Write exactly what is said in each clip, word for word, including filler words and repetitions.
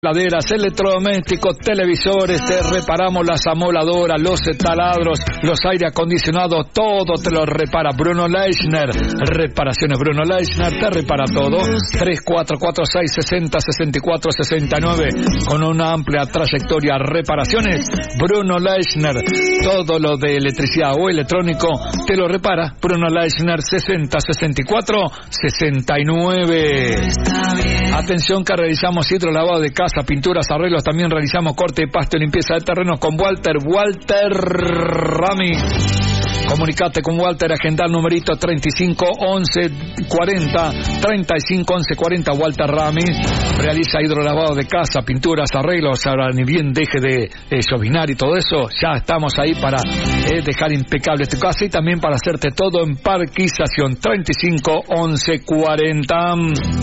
Laderas, electrodomésticos, televisores, te reparamos las amoladoras, los taladros, los aire acondicionados, todo te lo repara Bruno Leischner. Reparaciones Bruno Leischner, te repara todo. tres cuatro cuatro seis seis cero seis cuatro seis nueve, con una amplia trayectoria. Reparaciones Bruno Leischner, todo lo de electricidad o electrónico te lo repara Bruno Leischner. Sesenta sesenta y cuatro sesenta y nueve. Atención que realizamos hidrolavado de casa, pinturas, arreglos, también realizamos corte, pasto y limpieza de terrenos con Walter, Walter Rami. Comunicate con Walter, agenda el numerito treinta y cinco once cuarenta, treinta y cinco once cuarenta, Walter Rami. Realiza hidrolavado de casa, pinturas, arreglos, ahora ni bien deje de eh, llovinar y todo eso, ya estamos ahí para eh, dejar impecable tu casa y también para hacerte todo en parquización. Treinta y cinco once cuarenta.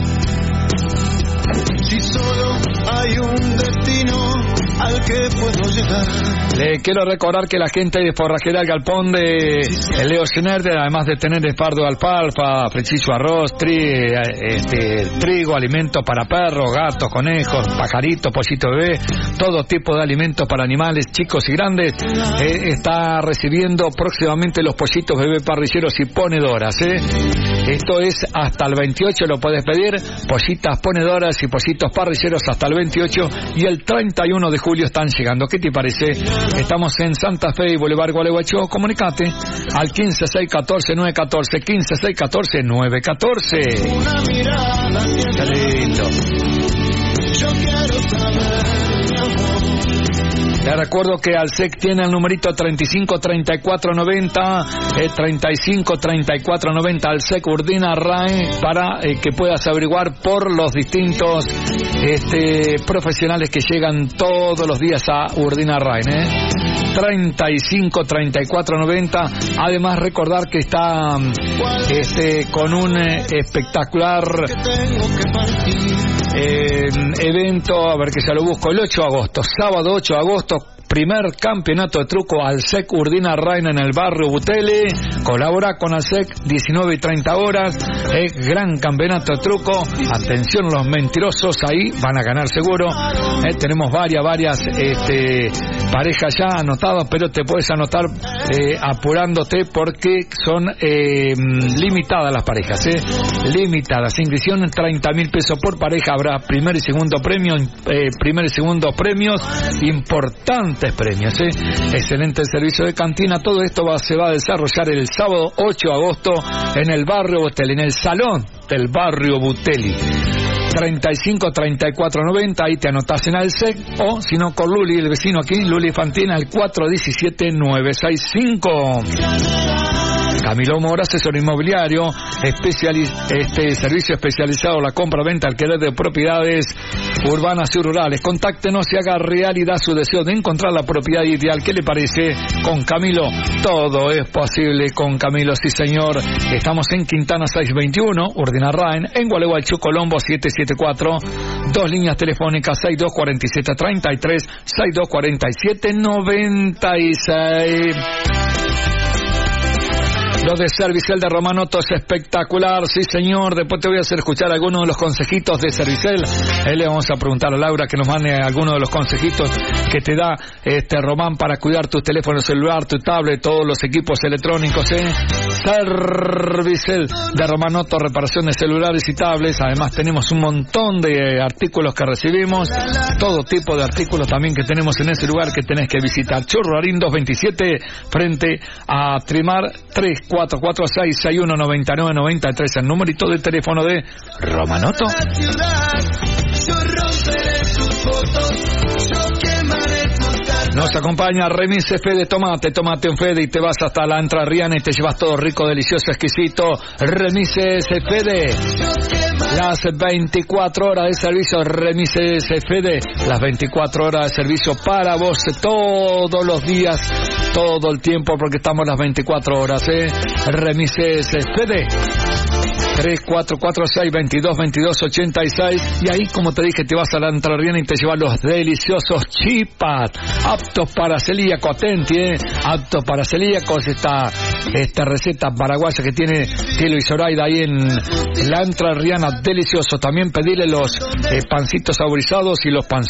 Si solo hay un destino al que puedo llegar. Le quiero recordar que la gente de Forrajería El Galpón de Leo Schneider, además de tener espardo de alfalfa, preciso arroz, tri, este, trigo, alimentos para perros, gatos, conejos, pajaritos, pollito bebé, todo tipo de alimentos para animales chicos y grandes, eh, está recibiendo próximamente los pollitos bebé parrilleros y ponedoras. Eh. Esto es hasta el veintiocho, lo puedes pedir, pollitas ponedoras y pollitos parrilleros hasta el veintiocho, y el treinta y uno de julio están llegando. ¿Qué te parece? Estamos en Santa Fe y Boulevard Gualeguaychú. Comunicate al quince seis catorce nueve catorce, quince seis catorce nueve catorce. Una mirada Qué lindo. yo quiero saber, mi amor. Te recuerdo que Alsec tiene el numerito treinta y cinco treinta y cuatro noventa, eh, treinta y cinco treinta y cuatro noventa, Alsec Urdina Rae, para eh, que puedas averiguar por los distintos este, profesionales que llegan todos los días a Urdina Rae, ¿eh? treinta y cinco treinta y cuatro noventa. Además recordar que está este, con un eh, espectacular eh, evento, a ver que se lo busco, el ocho de agosto, sábado ocho de agosto, primer campeonato de truco Alsec Urdina Rain en el barrio Butele. Colabora con Alsec, diecinueve y treinta horas, eh, gran campeonato de truco. Atención los mentirosos, ahí van a ganar seguro. Eh, tenemos varias, varias este, parejas ya anotadas, pero te puedes anotar eh, apurándote porque son eh, limitadas las parejas, eh, limitadas. Inscripción treinta mil pesos por pareja, habrá primer y segundo premio, eh, primer y segundo premios, importantes premios, ¿eh? Excelente servicio de cantina. Todo esto va, se va a desarrollar el sábado ocho de agosto en el barrio Buteli, en el salón del barrio Buteli. treinta y cinco treinta y cuatro noventa, ahí te anotás en Alsec, o si no con Luli, el vecino aquí, Luli Fantina, el cuatro diecisiete nueve sesenta y cinco. Camilo Mora, asesor inmobiliario, especializ, este servicio especializado, la compra-venta, alquiler de propiedades urbanas y rurales. Contáctenos y haga realidad su deseo de encontrar la propiedad ideal. ¿Qué le parece? Con Camilo todo es posible. Con Camilo, sí señor. Estamos en Quintana seiscientos veintiuno, Urdina Rain, en Gualeguaychú, Colombo setecientos setenta y cuatro, dos líneas telefónicas seis dos cuatro siete treinta y tres, seis dos cuatro siete noventa y seis. Lo de Servicel de Romanoto es espectacular, sí señor. Después te voy a hacer escuchar algunos de los consejitos de Servicel. Ahí le vamos a preguntar a Laura que nos mande algunos de los consejitos que te da este Román para cuidar tu teléfono celular, tu tablet, todos los equipos electrónicos, ¿eh? Servicel de Romanoto, reparación de celulares y tablets. Además tenemos un montón de artículos que recibimos, todo tipo de artículos también que tenemos en ese lugar que tenés que visitar. Churruarín doscientos veintisiete, frente a Trimar, tres cuatro cuatro seis seis uno nueve nueve nueve tres, el numerito de teléfono de Romanoto. Nos acompaña Remise Fede Tomate, tomate un Fede y te vas hasta la Entrerriana y te llevas todo rico, delicioso, exquisito. Remise Fede, las veinticuatro horas de servicio. Remise Fede, las veinticuatro horas de servicio para vos todos los días, todo el tiempo, porque estamos las veinticuatro horas, ¿eh? Remise Fede, tres cuatro cuatro seis veintidós veintidós ochenta y seis, y ahí, como te dije, te vas a la Entrerriana y te llevas los deliciosos chipat, aptos para celíacos. Atenti, eh, aptos para celíacos. Esta, esta receta paraguaya que tiene Tilo y Zoraida ahí en la Entrerriana, delicioso. También pedirle los eh, pancitos saborizados y los pancitos